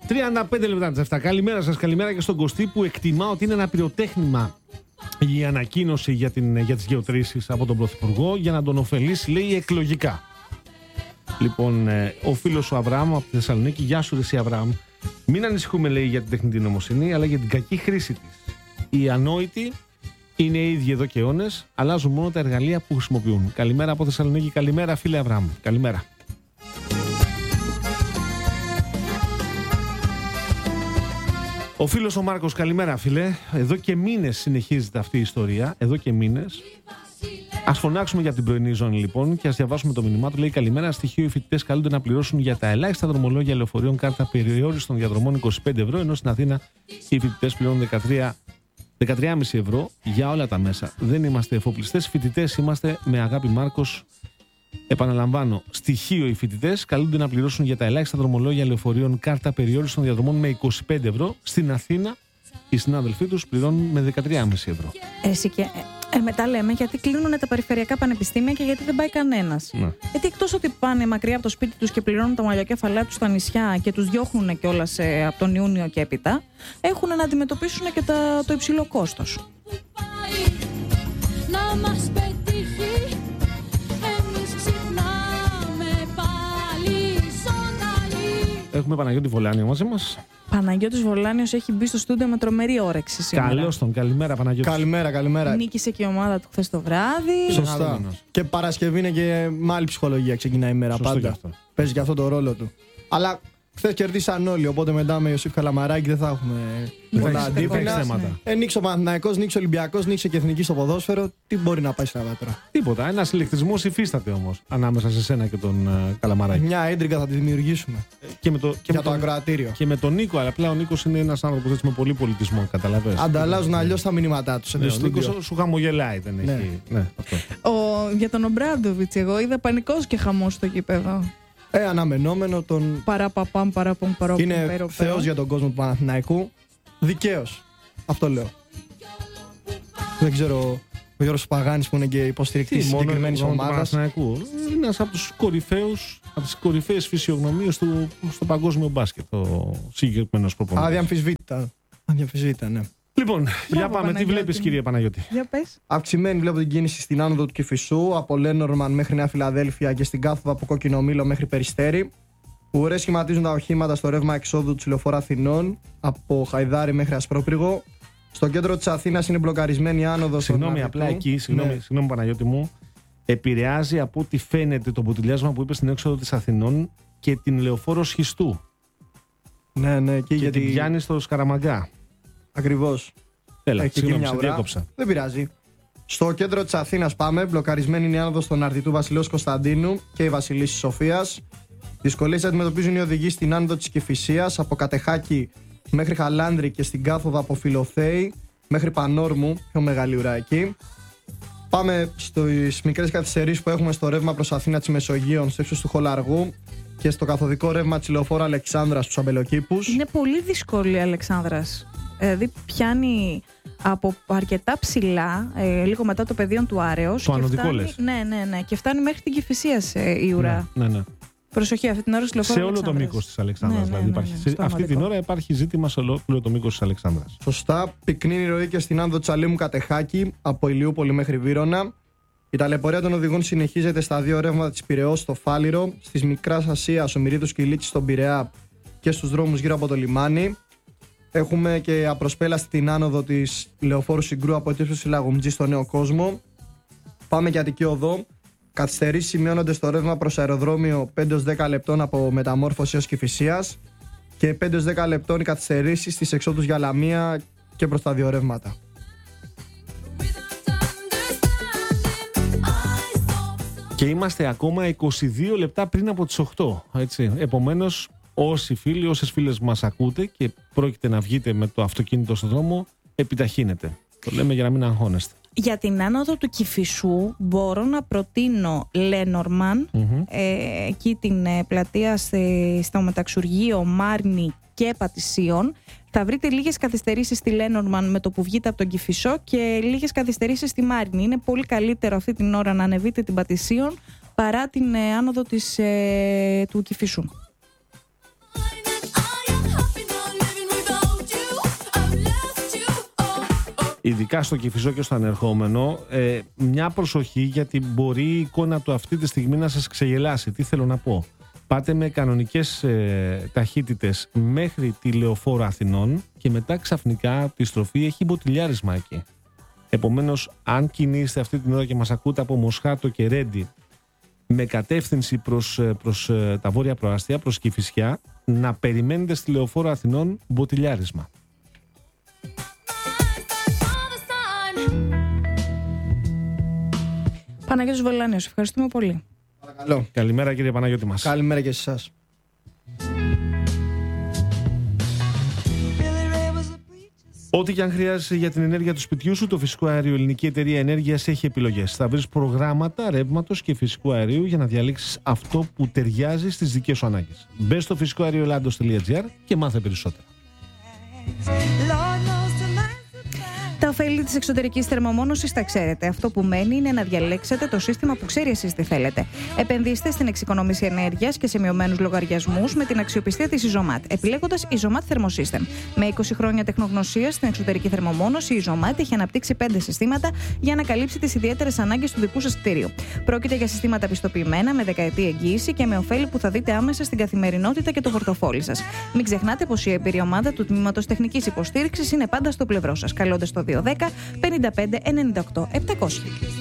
35 λεπτά τις 7. Καλημέρα σας, καλημέρα και στον Κωστή που εκτιμά ότι είναι ένα πυροτέχνημα η ανακοίνωση για τις γεωτρήσεις από τον Πρωθυπουργό για να τον ωφελήσει, λέει, εκλογικά. Λοιπόν, ο φίλος ο Αβραάμ από τη Θεσσαλονίκη, γεια σου εσύ Αβραάμ. Μην ανησυχούμε, λέει, για την τεχνητή νοημοσύνη, αλλά για την κακή χρήση της. Οι ανόητοι είναι οι ίδιοι εδώ και αιώνες, αλλάζουν μόνο τα εργαλεία που χρησιμοποιούν. Καλημέρα από Θεσσαλονίκη, καλημέρα φίλε Αβραάμ. Καλημέρα. Ο φίλος ο Μάρκος, καλημέρα φίλε. Εδώ και μήνες συνεχίζεται αυτή η ιστορία. Εδώ και μήνες. Ας φωνάξουμε για την πρωινή ζώνη λοιπόν και ας διαβάσουμε το μήνυμά του. Λέει καλημέρα. Στοιχείο: οι φοιτητές καλούνται να πληρώσουν για τα ελάχιστα δρομολόγια λεωφορείων κάρτα περιόριστων διαδρομών 25 ευρώ, ενώ στην Αθήνα οι φοιτητές πληρώνουν 13,5 ευρώ για όλα τα μέσα. Δεν είμαστε εφοπλιστές, φοιτητές είμαστε, με αγάπη Μάρκος. Επαναλαμβάνω, στοιχείο: οι φοιτητές καλούνται να πληρώσουν για τα ελάχιστα δρομολόγια λεωφορείων κάρτα περιόριστων διαδρομών με 25 ευρώ. Στην Αθήνα οι συνάδελφοί τους πληρώνουν με 13,5 ευρώ. Εσύ και μετά λέμε γιατί κλείνουν τα περιφερειακά πανεπιστήμια και γιατί δεν πάει κανένας. Ναι. Γιατί εκτός ότι πάνε μακριά από το σπίτι τους και πληρώνουν τα μαλλιοκέφαλά τους στα νησιά και τους διώχνουν κιόλας από τον Ιούνιο και έπειτα, έχουν να αντιμετωπίσουν και το υψηλό κόστος. Έχουμε Παναγιώτη Βολάνιο μαζί μας. Παναγιώτης Βολάνιος έχει μπει στο στούντιο με τρομερή όρεξη σήμερα. Καλώς τον, καλημέρα Παναγιώτη. Καλημέρα. Νίκησε και η ομάδα του χθες το βράδυ. Σωστά. Και Παρασκευή είναι και με άλλη ψυχολογία, ξεκινάει η μέρα. Σωστό πάντα. Παίζει και αυτό το ρόλο του. Αλλά χθες κερδίσαν όλοι, οπότε μετά με Ιωσήφ Καλαμαράκη δεν θα έχουμε πολλά αντίπεινα. Νίξε ο Παναθηναϊκός, νίξε ο Ολυμπιακός, νίξε και Εθνική στο ποδόσφαιρο. Τι μπορεί να πάει στραβά τώρα? Τίποτα. Ένας ηλεκτρισμός υφίσταται όμως ανάμεσα σε σένα και τον Καλαμαράκη. Μια έντρικα θα τη δημιουργήσουμε. Για το ακροατήριο. Και με τον Νίκο, αλλά απλά ο Νίκος είναι ένας άνθρωπος έτσι με πολύ πολιτισμό, καταλαβαίνεις. Ανταλλάζουν αλλιώς τα μηνύματά τους. Ο Νίκος σου χαμογελάει, δεν έχει. Ναι, αυτό. Για τον Ομπράντοβιτς, εγώ είδα πανικός και χαμός στο γήπεδο. Αναμενόμενο τον. Παραπαπάμ. Είναι θεός για τον κόσμο του Παναθηναϊκού. Δικαίως. Αυτό λέω. Δεν ξέρω ο Γιώργος Παγάνης που είναι και υποστηρικτής της συγκεκριμένης ομάδας. Είναι ένας από τους κορυφαίους, από τις κορυφαίες φυσιογνωμίες στο παγκόσμιο μπάσκετ. Ο συγκεκριμένος προπονητής. Αδιαμφισβήτητα, ναι. Λοιπόν, για πάμε. Τι βλέπεις, κύριε Παναγιώτη? Για πες. Αυξημένη βλέπω την κίνηση στην άνοδο του Κηφισού, από Λένορμαν μέχρι Νέα Φιλαδέλφια και στην κάθοδο από Κόκκινο Μήλο μέχρι Περιστέρι. Ουρές σχηματίζουν τα οχήματα στο ρεύμα εξόδου του Λεωφόρου Αθηνών, από Χαϊδάρι μέχρι Ασπρόπυργο. Στο κέντρο της Αθήνας είναι μπλοκαρισμένη η άνοδος. Συγγνώμη, απλά εκεί, συγγνώμη Παναγιώτη μου, επηρεάζει από ό,τι φαίνεται το ποτηλιάσμα που είπε στην έξοδο της Αθηνών και την Λεωφόρο Σχιστού. Ναι, και γιατί την πιάνει στο Σκαραμαγκά. Ακριβώς. Έλα, συγγνώμη, σε διέκοψα. Δεν πειράζει. Στο κέντρο της Αθήνας πάμε. Μπλοκαρισμένη είναι η άνοδος των Αρτιτού Βασιλέως Κωνσταντίνου και η Βασιλίσσης Σοφίας. Δυσκολίες αντιμετωπίζουν οι οδηγοί στην άνοδο της Κηφισίας, από Κατεχάκη μέχρι Χαλάνδρη και στην κάθοδο από Φιλοθέη μέχρι Πανόρμου, πιο μεγάλη ουρά εκεί. Πάμε στις μικρές καθυστερήσεις που έχουμε στο ρεύμα προς Αθήνα της Μεσογείων, στο ύψος του Χολαργού και στο καθοδικό ρεύμα της Λεωφόρου Αλεξάνδρας στους Αμπελοκήπους. Είναι πολύ δύσκολη η Αλεξάνδρας. Δηλαδή πιάνει από αρκετά ψηλά, λίγο μετά το πεδίο του Άρεως. Το ανωδικό λες. Ναι. Και φτάνει μέχρι την Κηφισίας η ουρά. Ναι. Προσοχή, αυτή την ώρα στη Λεωφόρο Αλεξάνδρας. Σε όλο το μήκος της Αλεξάνδρας. Αυτή την ώρα υπάρχει ζήτημα σε όλο το μήκος της Αλεξάνδρας. Σωστά. Πυκνή ροή και στην άνοδο Τσαλήμου Κατεχάκη, από Ηλιούπολη μέχρι Βύρωνα. Η ταλαιπωρία των οδηγών συνεχίζεται στα δύο ρεύματα της Πειραιώς στο Φάληρο, της Μικράς Ασίας, Ομηρίδους Κιλίτσης στον Πειραιά και στους δρόμους γύρω από το λιμάνι. Έχουμε και απροσπέλαστη την άνοδο της Λεωφόρου Συγκρού από το ύψος της Λαγουμτζή στο Νέο Κόσμο. Πάμε για Αττική Οδό. Καθυστερήσεις σημειώνονται στο ρεύμα προς αεροδρόμιο 5-10 λεπτών από Μεταμόρφωση έως Κηφισίας και 5-10 λεπτών οι καθυστερήσεις στις εξόδους για Λαμία και προς τα δύο ρεύματα. Και είμαστε ακόμα 22 λεπτά πριν από τις 8. Έτσι. Επομένως, όσοι φίλοι, όσες φίλες μας ακούτε και πρόκειται να βγείτε με το αυτοκίνητο στον δρόμο, επιταχύνετε. Το λέμε για να μην αγχώνεστε. Για την άνοδο του Κηφισού μπορώ να προτείνω Λένορμαν, εκεί την πλατεία στο μεταξουργείο Μάρνη και Πατησίων. Θα βρείτε λίγες καθυστερήσεις στη Λένορμαν με το που βγείτε από τον Κηφισό και λίγες καθυστερήσεις στη Μάρνη. Είναι πολύ καλύτερο αυτή την ώρα να ανεβείτε την Πατησίων παρά την άνοδο του Κηφισού. ειδικά στο Κηφισό και στο ανερχόμενο, μια προσοχή, γιατί μπορεί η εικόνα του αυτή τη στιγμή να σας ξεγελάσει. Τι θέλω να πω? Πάτε με κανονικές ταχύτητες μέχρι τη Λεωφόρο Αθηνών και μετά ξαφνικά τη στροφή έχει μποτιλιάρισμα εκεί. Επομένως, αν κινείστε αυτή την ώρα και μας ακούτε από Μοσχάτο και Ρέντι με κατεύθυνση προς τα βόρεια προάστια, προς Κηφισιά, να περιμένετε στη Λεωφόρο Αθηνών μποτιλιάρισμα. Παναγιώτης Βολάνιος, ευχαριστούμε πολύ. Παρακαλώ. Καλημέρα κύριε Παναγιώτη μας. Καλημέρα και σε εσάς. Ό,τι και αν χρειάζεσαι για την ενέργεια του σπιτιού σου, το Φυσικό Αέριο Ελληνική Εταιρεία Ενέργειας έχει επιλογές. Θα βρεις προγράμματα ρεύματος και φυσικού αερίου για να διαλέξεις αυτό που ταιριάζει στις δικές σου ανάγκες. Μπες στο φυσικοαερioellados.gr και μάθε περισσότερα. Τα ωφέλη της εξωτερικής θερμομόνωσης τα ξέρετε. Αυτό που μένει είναι να διαλέξετε το σύστημα που ξέρει εσείς τι θέλετε. Επενδύστε στην εξοικονόμηση ενέργειας και σε μειωμένους λογαριασμούς με την αξιοπιστία της Isomat, επιλέγοντας Isomat Thermosystem. Με 20 χρόνια τεχνογνωσία στην εξωτερική θερμομόνωση, η Isomat έχει αναπτύξει 5 συστήματα για να καλύψει τις ιδιαίτερες ανάγκες του δικού σας κτίριου. Πρόκειται για συστήματα πιστοποιημένα με δεκαετή εγγύηση και με ωφέλη που θα δείτε άμεσα στην καθημερινότητα και το πορτοφόλι σας. Μην ξεχνάτε πως η εμπειρία ομάδα του Τμήματος Τεχνικής Υποστήριξης είναι πάντα στο πλευρό σας. Καλώντας το 210 55 98 700.